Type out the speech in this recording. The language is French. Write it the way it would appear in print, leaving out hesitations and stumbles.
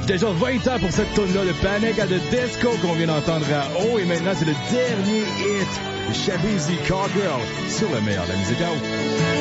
Déjà 20 ans pour cette tune-là de Panic at the Disco qu'on vient d'entendre à haut. Et maintenant, c'est le dernier hit de Shabuzi Cowgirl sur le meilleur de la musique out.